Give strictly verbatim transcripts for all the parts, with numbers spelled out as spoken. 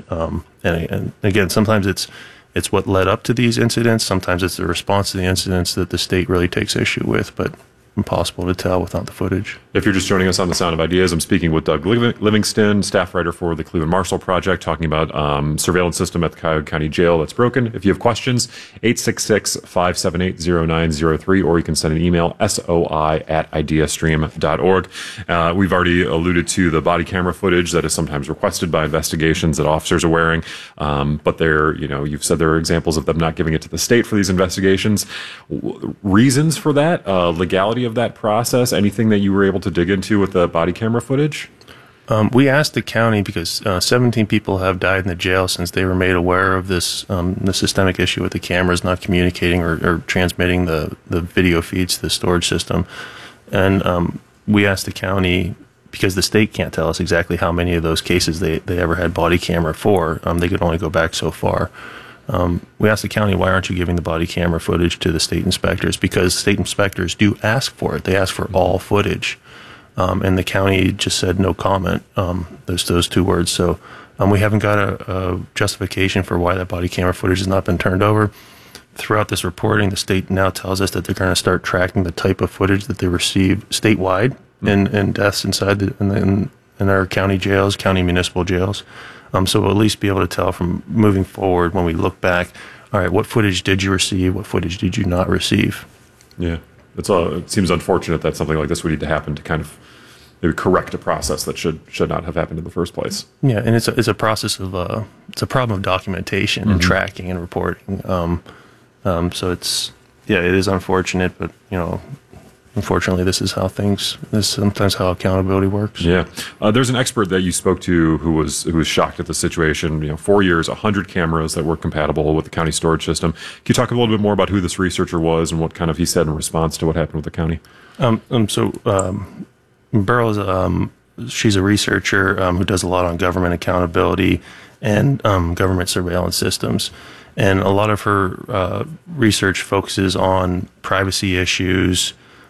Um, and, and again, sometimes it's it's what led up to these incidents. Sometimes it's the response to the incidents that the state really takes issue with, but impossible to tell without the footage. If you're just joining us on The Sound of Ideas, I'm speaking with Doug Livingston, staff writer for the Cleveland Marshall Project, talking about um, surveillance system at the Cuyahoga County Jail that's broken. If you have questions, eight six six, five seven eight, zero nine zero three, or you can send an email, soi at ideastream dot org. Uh, we've already alluded to the body camera footage that is sometimes requested by investigations that officers are wearing, um, but there, you know, you've said there are examples of them not giving it to the state for these investigations. W- reasons for that, uh, legality of that process, anything that you were able to dig into with the body camera footage? Um, we asked the county because uh, seventeen people have died in the jail since they were made aware of this um, the systemic issue with the cameras not communicating or, or transmitting the, the video feeds to the storage system. And um, we asked the county, because the state can't tell us exactly how many of those cases they, they ever had body camera for. Um, they could only go back so far. Um, we asked the county, why aren't you giving the body camera footage to the state inspectors? Because state inspectors do ask for it. They ask for all footage. Um, and the county just said no comment. Um, those, those two words. So um, we haven't got a, a justification for why that body camera footage has not been turned over. Throughout this reporting, the state now tells us that they're going to start tracking the type of footage that they receive statewide mm-hmm. in, in deaths inside the, in, in, in our county jails, county municipal jails. Um, so we'll at least be able to tell from moving forward when we look back, all right, what footage did you receive? What footage did you not receive? Yeah, it's all, it seems unfortunate that something like this would need to happen to kind of maybe correct a process that should should not have happened in the first place. Yeah, and it's a, it's a process of, uh, it's a problem of documentation mm-hmm. and tracking and reporting. Um, um, so it's, yeah, it is unfortunate, but, you know, unfortunately, this is how things, this is sometimes how accountability works. Yeah. Uh, there's an expert that you spoke to who was who was shocked at the situation. You know, four years, one hundred cameras that were compatible with the county storage system. Can you talk a little bit more about who this researcher was and what kind of he said in response to what happened with the county? Um, um, so um, Burrell's, um, she's a researcher um, who does a lot on government accountability and um, government surveillance systems. And a lot of her uh, research focuses on privacy issues,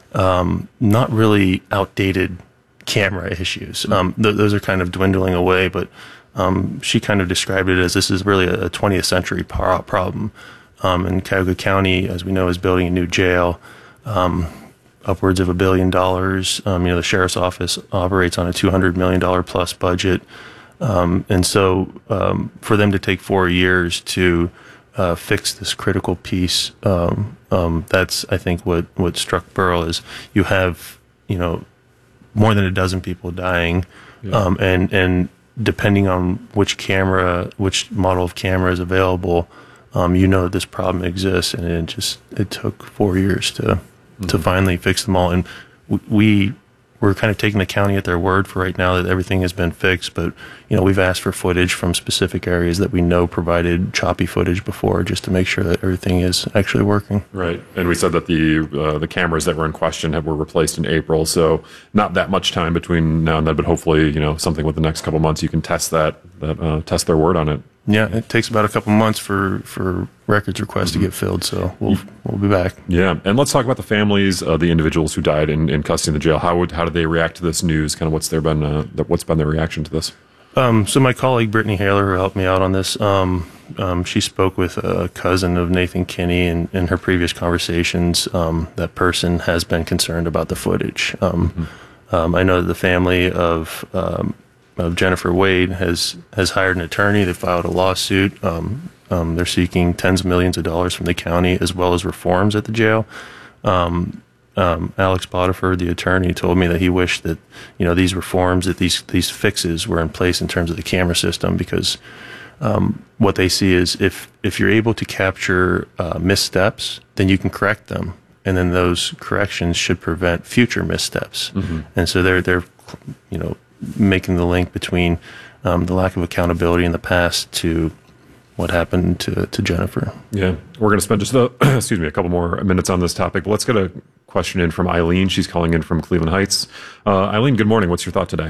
Um, not really outdated camera issues. Um, th- those are kind of dwindling away, but um, she kind of described it as this is really a twentieth century pro- problem. Um, and Cuyahoga County, as we know, is building a new jail, um, upwards of a billion dollars. Um, you know, the sheriff's office operates on a two hundred million dollars plus budget. Um, and so um, for them to take four years to Uh, fix this critical piece. Um, um, that's, I think, what, what struck Burrell is you have, you know, more than a dozen people dying, yeah. um, and and depending on which camera, which model of camera is available, um, you know that this problem exists, and it just it took four years to mm-hmm. to finally fix them all. And we we're kind of taking the county at their word for right now that everything has been fixed, but you know we've asked for footage from specific areas that we know provided choppy footage before, just to make sure that everything is actually working. Right, and we said that the uh, the cameras that were in question have, were replaced in April, so not that much time between now and then, but hopefully you know something with the next couple months you can test that that uh, test their word on it. Yeah, it takes about a couple months for, for records requests mm-hmm. to get filled, so we'll we'll be back. Yeah, and let's talk about the families of the individuals who died in, in custody in the jail. How would how did they react to this news? Kind of what's their been uh, what's been their reaction to this? Um, so my colleague Brittany Haler, who helped me out on this, um, um, she spoke with a cousin of Nathan Kinney, and in her previous conversations, um, that person has been concerned about the footage. Um, mm-hmm. um, I know that the family of um, of Jennifer Wade has, has hired an attorney. They filed a lawsuit. Um, um, they're seeking tens of millions of dollars from the county as well as reforms at the jail. Um, um, Alex Botifer, the attorney, told me that he wished that you know these reforms, that these these fixes were in place in terms of the camera system, because um, what they see is if if you're able to capture uh, missteps, then you can correct them, and then those corrections should prevent future missteps. Mm-hmm. And so they're they're you know. making the link between um, the lack of accountability in the past to what happened to, to Jennifer. Yeah, we're going to spend just a, excuse me, a couple more minutes on this topic, but let's get a question in from Eileen. She's calling in from Cleveland Heights. Uh, Eileen, good morning. What's your thought today?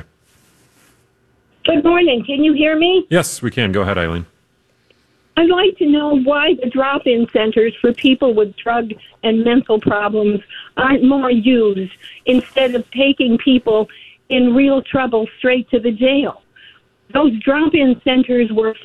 Good morning. Can you hear me? Yes, we can. Go ahead, Eileen. I'd like to know why the drop-in centers for people with drug and mental problems aren't more used instead of taking people in real trouble straight to the jail. Those drop-in centers were